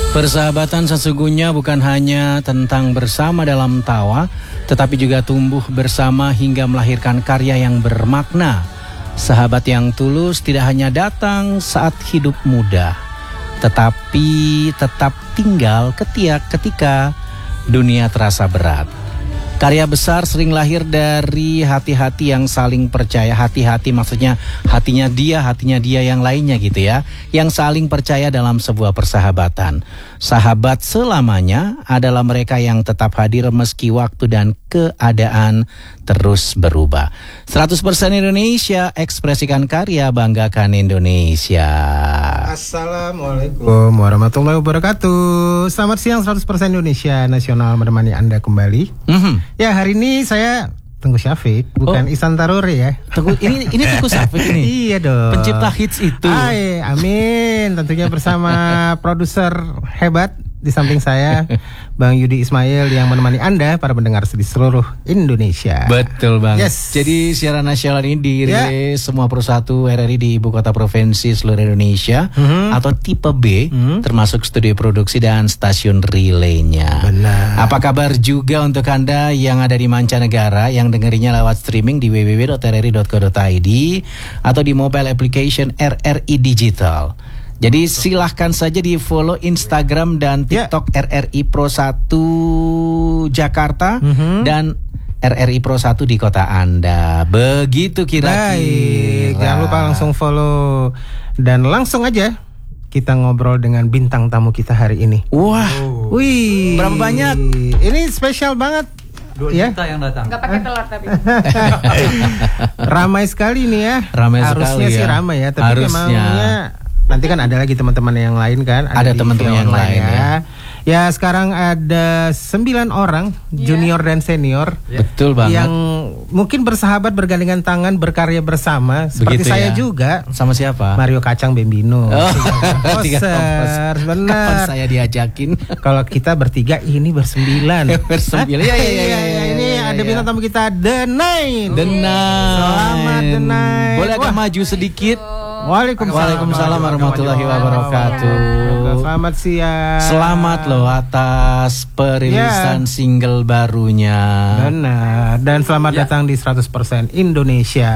Persahabatan sesungguhnya bukan hanya tentang bersama dalam tawa, tetapi juga tumbuh bersama hingga melahirkan karya yang bermakna. Sahabat yang tulus tidak hanya datang saat hidup mudah, tetapi tetap tinggal ketika dunia terasa berat. Karya besar sering lahir dari hati-hati yang saling percaya. Hati-hati maksudnya hatinya dia yang lainnya gitu ya, yang saling percaya dalam sebuah persahabatan. Sahabat selamanya adalah mereka yang tetap hadir meski waktu dan keadaan terus berubah. 100% Indonesia, ekspresikan karya, banggakan Indonesia. Assalamualaikum warahmatullahi wabarakatuh. Selamat siang, 100% Indonesia Nasional menemani Anda kembali. Ya, hari ini saya Tengku Syafiq, bukan Ihsan Taruri ya. Ini Tengku Syafiq ini. Iya dong. Pencipta hits itu. Amin. Tentunya bersama produser hebat di samping saya, Bang Yudi Ismail yang menemani Anda para pendengar di seluruh Indonesia. Betul banget. Yes. Jadi siaran nasional ini dirilis semua persatu RRI di ibu kota provinsi seluruh Indonesia atau tipe B, termasuk studio produksi dan stasiun relaynya. Benar. Apa kabar juga untuk Anda yang ada di mancanegara yang dengerinya lewat streaming di www.rri.co.id atau di mobile application RRI Digital. Jadi silahkan saja di follow Instagram dan TikTok RRI Pro 1 Jakarta dan RRI Pro 1 di kota Anda. Begitu kira-kira. Baik, jangan lupa langsung follow dan langsung aja kita ngobrol dengan bintang tamu kita hari ini. Wah, wih, berapa banyak? Ini spesial banget. 2 juta yang datang. Gak pakai telur tapi. Ramai sekali nih ya. Ramai Harusnya sekali sih ya. ramai ya, tapi memangnya nanti kan ada lagi teman-teman yang lain kan. Ada teman-teman yang lain ya. Ya sekarang ada 9 orang junior dan senior. Betul banget. Yang mungkin bersahabat, bergandengan tangan, berkarya bersama. Seperti begitu saya ya. juga. Sama siapa? Mario Kacang Bembino. Tiga benar. Kapan saya diajakin? Kalau kita bertiga, ini bersembilan. Bersembilan. Iya. Ini ada bintang tamu kita, The Nine. Selamat The Nine. Boleh agak maju sedikit? Waalaikumsalam warahmatullahi wabarakatuh. Selamat siang. Selamat loh atas perilisan single barunya. Benar. Dan selamat datang di 100% Indonesia.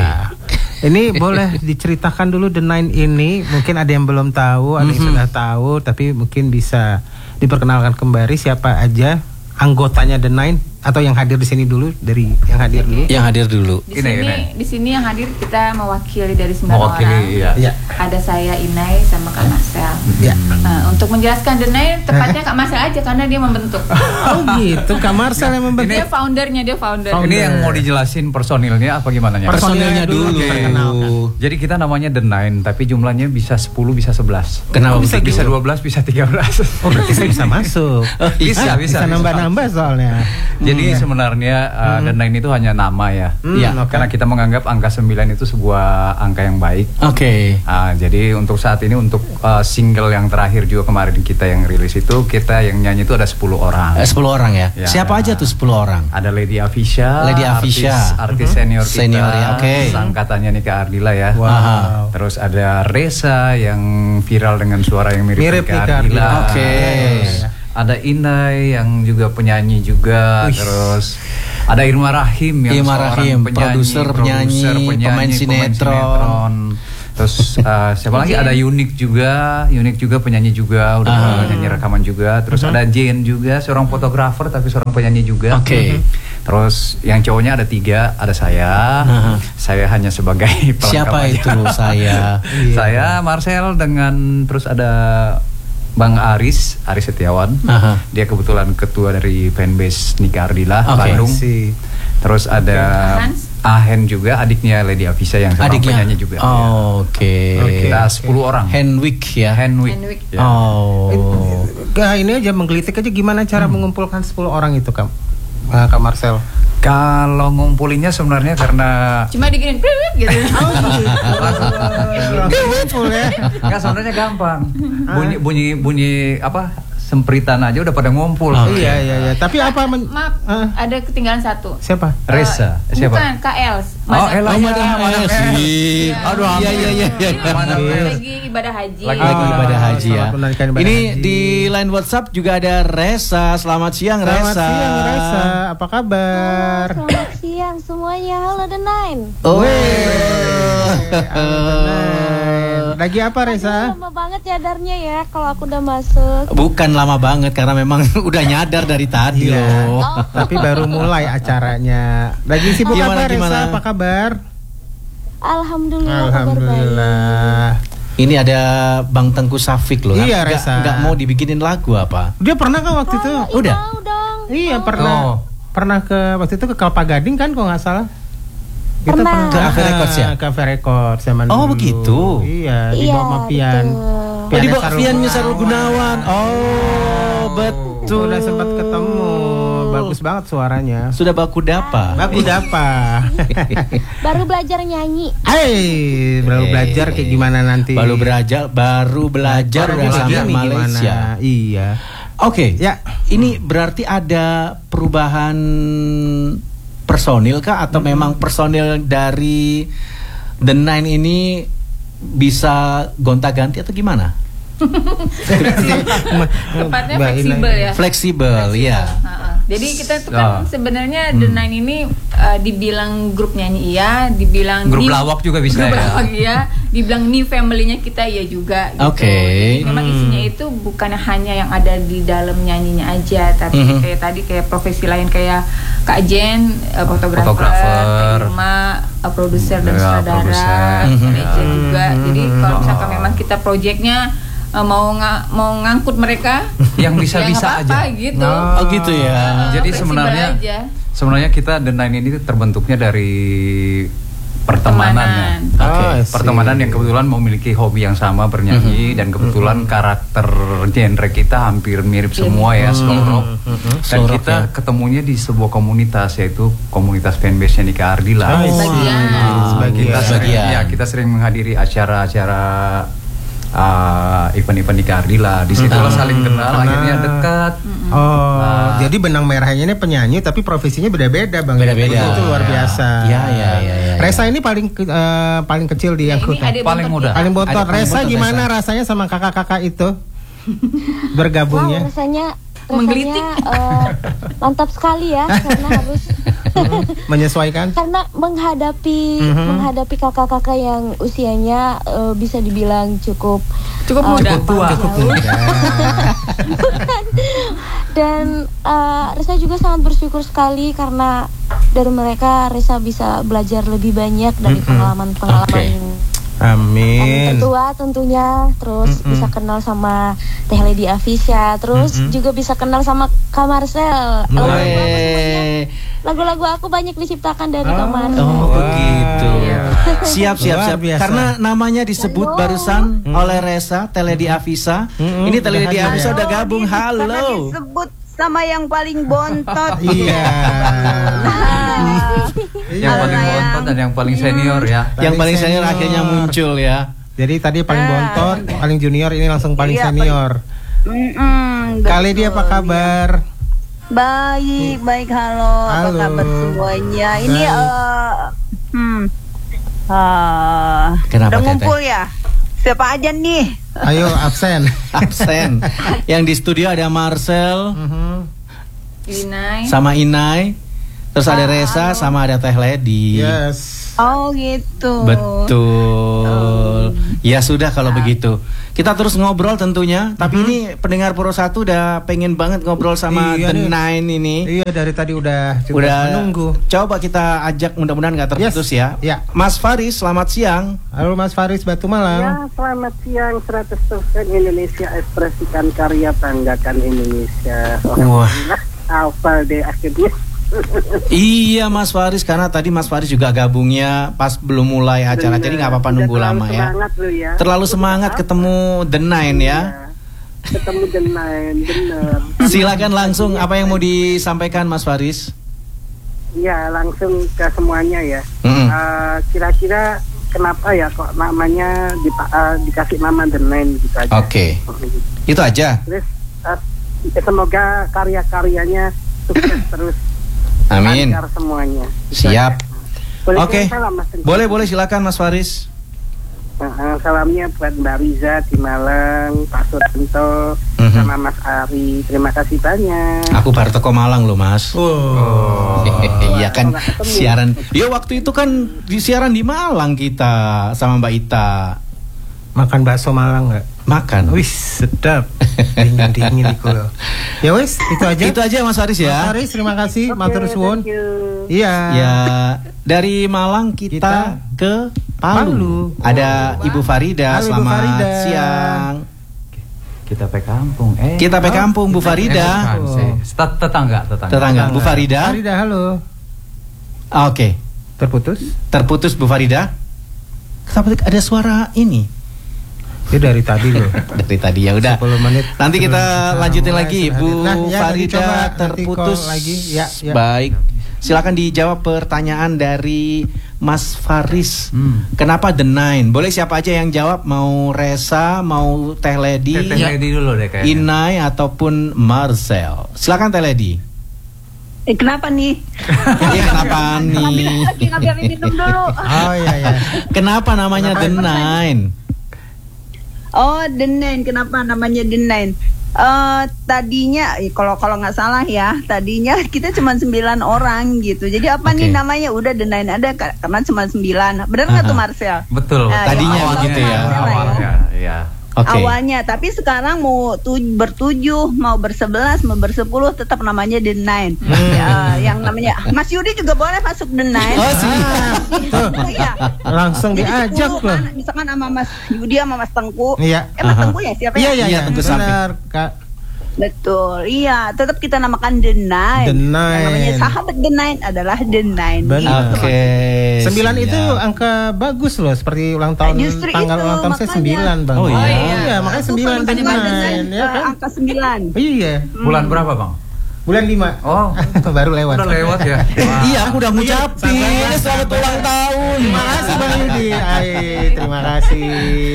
Ini boleh diceritakan dulu The Nine ini. Mungkin ada yang belum tahu, ada yang sudah tahu, tapi mungkin bisa diperkenalkan kembali siapa aja anggotanya The Nine atau yang hadir di sini dulu, dari yang hadir dulu. Yang hadir dulu. Di sini yang hadir kita mewakili dari 9 orang. Iya. Ada saya Inai sama Kak Marcel. Iya. Untuk menjelaskan The Nine, tepatnya Kak Marcel aja karena dia membentuk. Oh gitu, Kak Marcel yang membentuk. Dia foundernya. Ini yang mau dijelasin personilnya apa gimana ya? Personilnya dulu. Perkenalkan. Jadi kita namanya The Nine, tapi jumlahnya bisa 10, bisa 11. Kenapa bisa 12, bisa 13. Oh berarti saya bisa masuk. Bisa nambah-nambah soalnya. Jadi sebenarnya The Nine itu hanya nama ya. Karena kita menganggap angka 9 itu sebuah angka yang baik. Oke. Jadi untuk saat ini, untuk single yang terakhir juga kemarin kita yang rilis itu, kita yang nyanyi itu ada 10 orang. 10 orang ya? Ya. Siapa aja tuh 10 orang? Ada Lady Afisha, artis senior kita, Senior ya, oke. Angkatannya Nika Ardila ya. Wow. Terus ada Reza yang viral dengan suara yang mirip Nika Ardila. Oke. Terus ada Inai yang juga penyanyi juga. Terus ada Irma Rahim yang seorang produser, penyanyi, pemain sinetron. Terus siapa lagi? Ada Unik juga penyanyi juga, udah nyanyi rekaman juga. Terus ada Jane juga, seorang fotografer tapi seorang penyanyi juga. Oke. Terus yang cowoknya ada 3, ada saya. Saya hanya sebagai pelengkap. Siapa aja. itu saya? Saya Marcel, dengan terus ada Bang Aris Setiawan. Dia kebetulan ketua dari fanbase Nika Ardila Bandung. Terus ada Ahen juga, adiknya Lady Afisha yang seorang penyanyi juga. Oke. Kita 10 orang. Henwick ya. Henwick. Ya. Ini aja menggelitik aja gimana cara mengumpulkan 10 orang itu, Kak Marcel. Kalau ngumpulinnya sebenarnya karena Cuma diginin gitu. Ngumpul ya. Enggak, sebenarnya gampang. Bunyi apa? sempritan aja udah pada ngumpul. Iya. Tapi apa? Maaf, ada ketinggalan satu. Siapa? Reza. Siapa? Bukan, KL. Madam Iya. Aduh, Lagi ibadah haji. Lagi ibadah haji ya. Ini haji. di line WhatsApp juga ada Reza. Selamat siang, Selamat Reza. siang, Reza. Apa kabar? Selamat siang semuanya. Halo The Nine. Lagi apa, Reza? Lama banget nyadarnya ya kalau aku udah masuk. Bukan lama banget karena memang udah nyadar dari tadi loh. Tapi baru mulai acaranya. Lagi sibuk apa, Reza? Apa kabar? Alhamdulillah. Kabar baik. Ini ada Bang Tengku Safik loh. Iya, Reza. Nggak mau dibikinin lagu apa? Dia pernah kan waktu itu? Udah. Mau dong. Iya, pernah. Pernah ke waktu itu ke Kelapa Gading kan kalau nggak salah. Kita Pernah. pernah Ke Ave Records ya? Ke Ave Records zaman Oh, dulu. begitu. Iya, di bawah Mapian. betul. Oh, di bawah Fian Sarul Gunawan. Oh, betul. Udah sempat ketemu. Bagus banget suaranya. Sudah baku dapa. Baku dapa. Baru belajar nyanyi. Baru belajar kayak gimana nanti? Baru belajar udah sampai Malaysia. Iya. Oke. Ya. Ini berarti ada perubahan personil kah atau memang personil dari The Nine ini bisa gonta-ganti atau gimana? Tepatnya fleksibel ya. Fleksibel, ya. Jadi kita tuh kan sebenarnya The Nine ini dibilang grup nyanyi iya, dibilang grup lawak juga bisa grup ya. lawak iya, dibilang new family-nya kita iya juga gitu. Oke. Memang isinya itu bukan hanya yang ada di dalam nyanyinya aja, tapi kayak tadi kayak profesi lain kayak Kak Jen, fotografer, Irma, produser dan sutradara, manajer juga. Jadi kalau misalkan memang kita proyeknya mau ngangkut mereka yang bisa-bisa aja gitu. Oh gitu ya. Jadi sebenarnya kita The Nine ini terbentuknya dari pertemanan ya. Pertemanan yang kebetulan memiliki hobi yang sama bernyanyi dan kebetulan karakter genre kita hampir mirip semua ya, slow rock. Dan kita ketemunya di sebuah komunitas yaitu komunitas fanbase-nya Nika Ardila. Kita sering menghadiri acara-acara event-event Nika Ardila. Di situlah saling kenal, akhirnya dekat. Jadi benang merahnya ini penyanyi tapi profesinya beda-beda, Bang. Beda-beda. Itu luar biasa. Ya. Reza ini paling kecil di anggota. Paling muda. Paling bontot. Reza gimana rasanya sama kakak-kakak itu bergabungnya? Rasanya menggelitik. Mantap sekali ya karena harus menyesuaikan. Karena menghadapi kakak-kakak yang usianya bisa dibilang cukup muda. Cukup muda. Dan Reza juga sangat bersyukur sekali karena dari mereka Reza bisa belajar lebih banyak dari pengalaman-pengalaman Amin. Tertua tentunya, terus bisa kenal sama Teh Lady Afisha, terus juga bisa kenal sama Kak Marcel. Lagu-lagu aku banyak diciptakan dari Kak Marcel. Oh begitu. Siap. Karena namanya disebut barusan oleh Reza, Teh Lady Afisha. Ini Teh Lady Afisha udah gabung. Halo. Disebut sama yang paling bontot. Iya. Yang paling bontot dan yang paling senior ya. Yang paling senior akhirnya muncul ya. Jadi tadi paling bontot, paling junior, ini langsung paling senior. Kali dia apa kabar? Baik, halo. Apa kabar semuanya? Ini Kenapa, udah ngumpul ya? Siapa aja nih? Ayo absen. Yang di studio ada Marcel, sama Inai. Terus ada Reza sama ada Teh Lady. Yes. Oh gitu. Betul. Ya sudah kalau begitu. Kita terus ngobrol tentunya. Tapi ini pendengar Pro 1 udah pengen banget ngobrol sama The Nine ini. Iya, dari tadi udah menunggu. Coba kita ajak, mudah-mudahan gak terputus ya. Mas Faris, selamat siang. Halo Mas Faris, Batu Malang. Ya, selamat siang. 100% Indonesia, ekspresikan karya, banggakan Indonesia. Wah. Hafal deh akhirnya. Iya Mas Faris, karena tadi Mas Faris juga gabungnya pas belum mulai acara. Jadi gak apa-apa nunggu lama ya. Terlalu semangat ketemu The Nine ya. Ketemu The Nine, bener. Silakan langsung, apa yang mau disampaikan Mas Faris? Ya, langsung ke semuanya ya. Kira-kira kenapa ya kok namanya dikasih nama The Nine gitu aja. Oke. Itu aja. Terus semoga karya-karyanya sukses terus. Amin. Lancar semuanya. Siap. Oke. Boleh silakan Mas Faris. Salamnya buat Mbak Riza di Malang, Pak Suranto, sama Mas Ari. Terima kasih banyak. Aku baru teko Malang loh Mas. Iya kan siaran. Ya waktu itu kan siaran di Malang kita sama Mbak Ita. Makan bakso Malang nggak? Makan. Wis sedap. Dingin itu loh. Ya wis itu aja. Itu aja Mas Faris ya. Mas Faris terima kasih. Matur suwun. Iya. Ya dari Malang kita ke Palu. Ada Ibu Farida. Halo, selamat Ibu Farida. siang. Kita pe kampung. Kita pe kampung Bu Farida. Tetangga. Bu Farida. Farida halo. Oke. Terputus Bu Farida. Kenapa ada suara ini? Itu dari tadi loh. Dari tadi ya udah. 10 menit. Nanti kita lanjutin lagi Bu Farida terputus lagi. Ya. Baik. Silakan dijawab pertanyaan dari Mas Faris. Kenapa The Nine? Boleh siapa aja yang jawab? Mau Resa, mau Teh Ledi, dulu deh kayaknya. Inai ataupun Marcel. Silakan Teh Ledi. Kenapa nih? Kenapa nih? Ngambil minum dulu. Oh iya. Kenapa namanya The Nine? Oh, The Nine. Kenapa namanya The Nine? Tadinya kalau nggak salah ya, tadinya kita cuma 9 orang gitu. Jadi apa nih namanya? Udah The Nine ada karena cuma 9. Benar nggak tuh Marcel? Betul. Tadinya begitu ya. Awalnya, ya. Okay. Awalnya, tapi sekarang mau bertujuh, mau bersebelas, mau bersepuluh, tetap namanya The Nine. Yang namanya Mas Yudi juga boleh masuk The Nine. Oh sih. Iya. Langsung diajak loh. Misalkan sama Mas Yudi sama Mas Tengku. Iya. Mas Tengku ya siapa ya? Iya, Tengku benar, Kak. Betul, iya. Tetap kita namakan The Nine. The Nine. Yang namanya sahabat The Nine adalah The Nine. Oke. 9 itu angka bagus loh, seperti ulang tahun Justru tanggal itu, ulang tahun saya 9 Bang. Oh iya, makanya 9 The Nine ya kan. Angka 9. Iya. Bulan berapa Bang? Bulan 5. Oh, baru lewat. Udah lewat ya. Iya, aku udah ngucapin selamat ulang tahun. Terima kasih Bang Yudi. Terima kasih.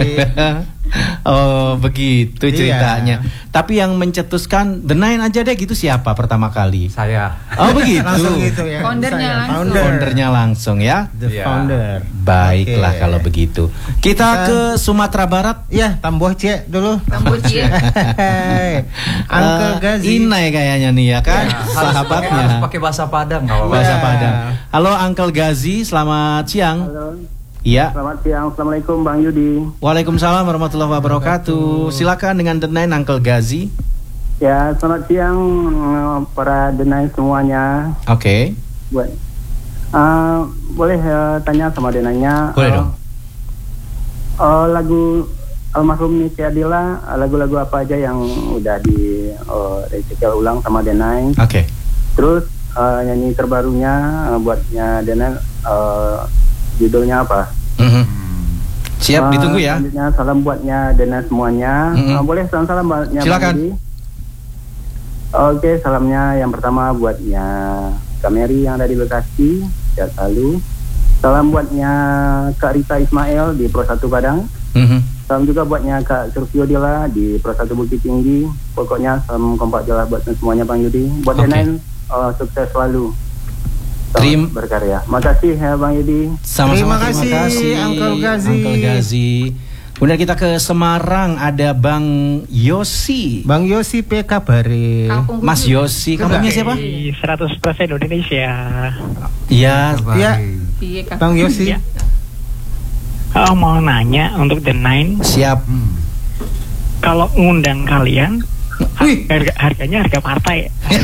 Oh begitu ceritanya. Tapi yang mencetuskan The Nine aja deh gitu siapa pertama kali? Saya. Oh begitu. Langsung gitu ya. Foundernya langsung ya. The founder. Baiklah kalau begitu. Kita ke Sumatera Barat. Ya, Tambuh Cie dulu. Tambuh Cie. Uncle Gazi. Inai kayaknya nih ya kan, sahabatnya. Harus pakai bahasa Padang kalau bahasa Padang. Halo Uncle Gazi, selamat siang. Halo. Iya. Selamat siang. Assalamualaikum Bang Yudi. Waalaikumsalam warahmatullahi wabarakatuh. Silakan dengan The Nine Uncle Gazi. Ya, selamat siang para The Nine semuanya. Oke. Boleh tanya sama The Nine-nya? Boleh dong. Lagu almarhum Niki Adila, lagu-lagu apa aja yang udah di recycle ulang sama The Nine? Oke. Terus nyanyi terbarunya buatnya The Nine, judulnya apa? Siap, ditunggu ya. Selanjutnya salam buatnya The Nine semuanya. Boleh salam buatnya. Silakan. Oke, salamnya yang pertama buatnya Kak Mary yang ada di Bekasi, sehat selalu. Salam buatnya Kak Rita Ismail di Pro 1 Padang. Salam juga buatnya Kak Surfio Dila di Pro 1 Bukit Tinggi. Pokoknya salam kompak jelas buat semuanya Bang Yudi. Buat The Nine, sukses selalu. Berkarya. Makasih ya Bang Yudi. Sama-sama. Terima kasih Uncle Gazi. Uncle Gazi. Kemudian kita ke Semarang, ada Bang Yosi. Bang Yosi P kabare. Mas Yosi, kampungnya siapa? 100% Indonesia. Iya. Iya. Bang Yosi. Ya. Mau nanya untuk The Nine. Siap. Kalau ngundang kalian, harganya harga partai.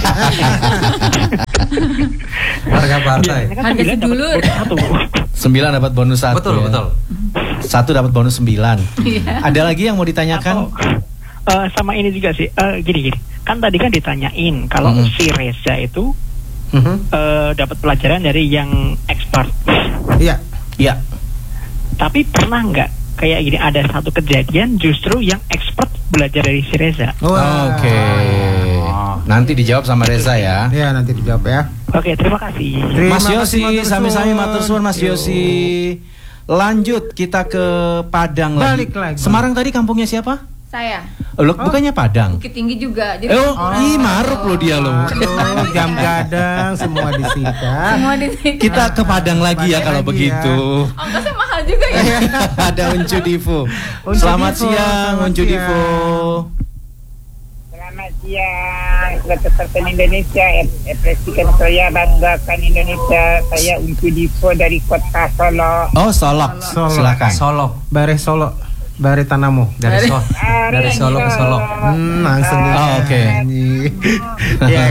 Harga partai. Harga sedulur. 9 dapat bonus 1. Betul, betul. 1 dapat bonus 9. Ada lagi yang mau ditanyakan? Sama ini juga sih. Gini. Kan tadi kan ditanyain kalau si Reza itu dapat pelajaran dari yang expert. Iya. Iya. Tapi pernah nggak kayak gini ada satu kejadian justru yang expert belajar dari si Reza? Oke. Nanti dijawab sama Reza ya. Iya, nanti dijawab ya. Oke, terima kasih. Mas Yosi, sami-sami matur suwun Mas Yosi. Lanjut kita ke Padang Balik lagi. Semarang tadi kampungnya siapa? Saya. Bukannya Padang? Bukit Tinggi juga. Jadi maruk loh dia loh. Jam gadang semua disikat. Kita ke Padang lagi ya kalau begitu. Ongkosnya mahal juga ya. Ada Uncu Divo. Selamat siang Uncu Divo. Selamat siang, Ketua Indonesia, ekspresikan saya, banggakan Indonesia. Saya Uncu Divo dari kota Solo. Oh, Solok. Silakan. Solo. Bare Solo. Bare Tanamu. Dari Solo ke Solo. Langsung. Oke. Iya.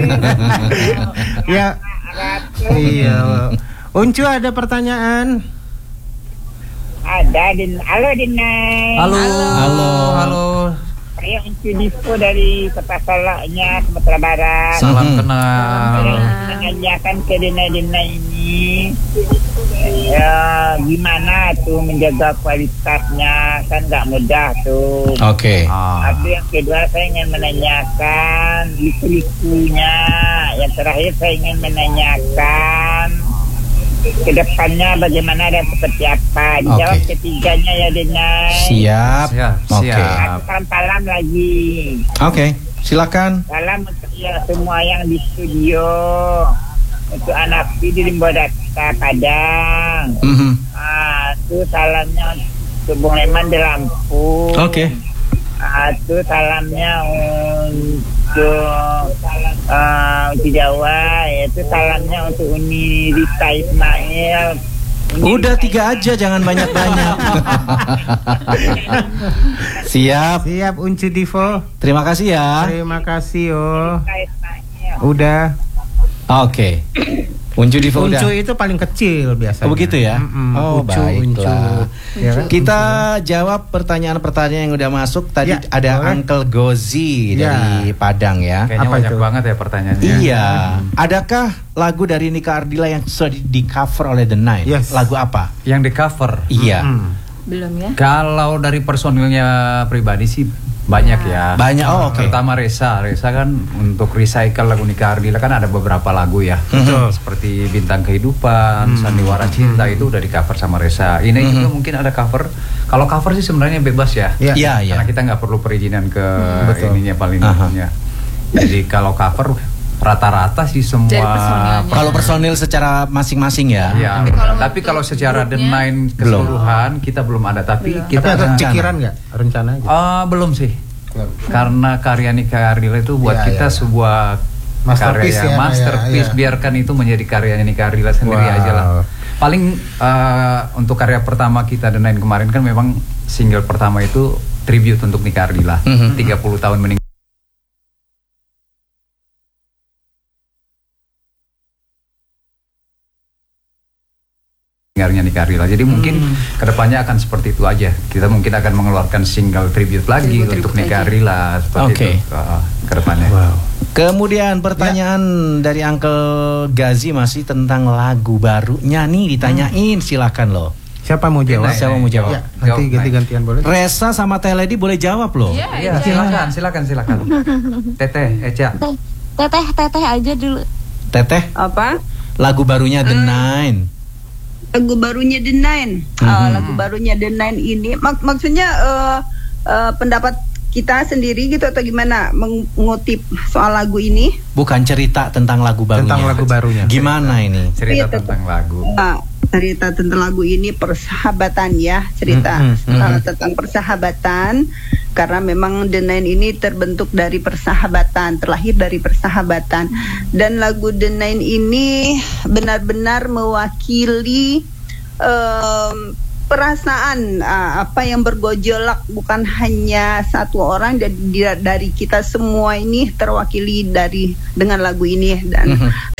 Ya. Iya. Uncu ada pertanyaan? Ada, halo Dinai. Halo. Saya Uncu Divo dari kota Solo-nya, Sumatera Barat. Salam kenal. Menanyakan ke Dinai ini, gimana tuh menjaga kualitasnya, kan nggak mudah tuh. Oke. Tapi yang kedua saya ingin menanyakan liku-likunya. Yang terakhir saya ingin menanyakan kedepannya bagaimana dan seperti apa. Dijawab ketiganya ya Dinai. Siap. Oke. Salam lagi. Oke, silakan. Salam untuk semua yang di studio. Untuk anak di Limbo Data Padang. Itu salamnya untuk Bung Leman di Lampung. Oke. Itu salamnya untuk Jawa. Itu salamnya untuk Uni Rita Ismail. Udah 3 aja, jangan banyak-banyak. Siap Uncu Divo. Terima kasih ya. Terima kasih Udah. Oke. Uncu Divo udah. Uncu itu paling kecil biasanya. Oh begitu ya? Baiklah. Ya, kan? Kita jawab pertanyaan-pertanyaan yang udah masuk. Tadi ada boleh. Uncle Gozi dari Padang ya. Kayaknya banyak banget ya pertanyaannya. Iya. Adakah lagu dari Nika Ardila yang sudah di cover oleh The Nine? Yes. Lagu apa? Yang di cover? Iya. Belum ya? Kalau dari personilnya pribadi sih banyak ya. Banyak. Oke. Terutama Reza kan untuk recycle lagu Nika Ardila kan ada beberapa lagu ya. Seperti Bintang Kehidupan, Sandiwara Cinta itu udah di cover sama Reza. Ini juga mungkin ada cover. Kalau cover sih sebenarnya bebas ya. Iya. Karena kita nggak perlu perizinan ke ininya paling ininya. Jadi kalau cover rata-rata sih semua. Kalau personil secara masing-masing ya. Iya. Tapi kalau secara The Nine keseluruhan kita belum ada. Tapi kita ada pikiran nggak rencana? Belum sih. Karena karya Nika Ardila itu buat kita sebuah karya masterpiece. Biarkan itu menjadi karyanya Nika Ardila sendiri aja lah. Paling untuk karya pertama kita The Nine kemarin kan memang single pertama itu tribute untuk Nika Ardila. 30 tahun meninggal. Nika Ardila. Jadi mungkin kedepannya akan seperti itu aja. Kita mungkin akan mengeluarkan single tribute lagi untuk Nika Ardila seperti itu kedepannya. Kemudian pertanyaan dari Uncle Gazi masih tentang lagu barunya nih ditanyain. Silakan loh. Siapa mau jawab? Siapa mau jawab? Ya, nanti ganti-gantian boleh. Reza sama Teledi boleh jawab loh. Iya, silakan. Teteh, Eca. Teteh aja dulu. Teteh. Apa? Lagu barunya The Nine. Lagu barunya The Nine. Lagu barunya The Nine ini maksudnya pendapat kita sendiri gitu atau gimana mengutip soal lagu ini? Bukan cerita tentang lagu barunya. Tentang lagu barunya. Gimana ini? Cerita tentang lagu. Cerita tentang lagu ini persahabatan ya, cerita tentang persahabatan, karena memang The Nine ini terbentuk dari persahabatan, terlahir dari persahabatan, dan lagu The Nine ini benar-benar mewakili perasaan apa yang bergojolak, bukan hanya satu orang, dari kita semua ini terwakili dengan lagu ini, dan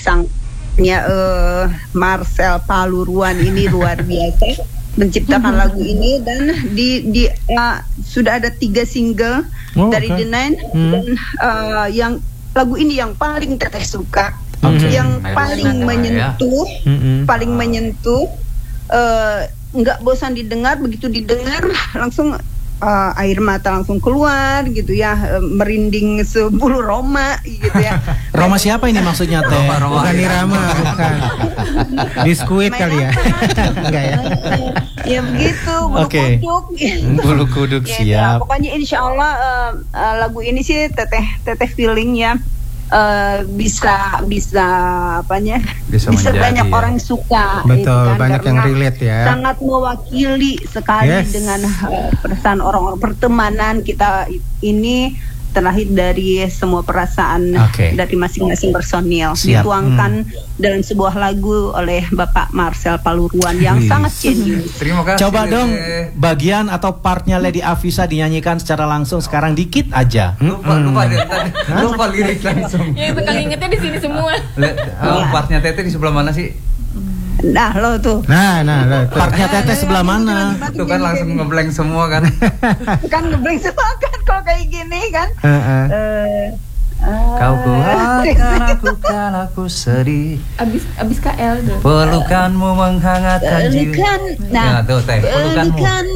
Marcel Paluruan ini luar biasa menciptakan lagu ini, dan sudah ada 3 single dari The Nine, dan yang lagu ini yang paling Teteh suka, yang paling menyentuh, nggak bosan didengar, begitu didengar langsung air mata langsung keluar gitu ya, merinding sebulu Roma gitu ya. Roma siapa ini maksudnya Teh? Bukan Irama, bukan. Biskuit kali ya. Enggak ya. Ya begitu, bulu kuduk. Bulu kuduk siap. Pokoknya insya Allah lagu ini sih teteh feeling ya. Bisa banyak orang suka. Betul, gitu kan, banyak yang relate ya. Sangat mewakili sekali dengan perasaan orang-orang pertemanan kita ini, terlahir dari semua perasaan dari masing-masing personil, dituangkan dalam sebuah lagu oleh Bapak Marcel Paluruan yang sangat jenius. Terima kasih. Coba dong bagian atau partnya Lady Afisa dinyanyikan secara langsung sekarang dikit aja. Lupa lirik langsung. Ya bakal ingetnya di sini semua. Partnya Teteh di sebelah mana sih? Nah lo tuh. Nah lo tuh. Partnya Teteh sebelah mana? Itu kan langsung ngeblank semua kan. Kan ngeblank semua kan kalau kayak gini kan. Kau kuatkan aku kalau aku sedih. Abis KL tuh. Pelukanmu menghangatkan jiwa. Nah, tuh Teh, pelukanmu.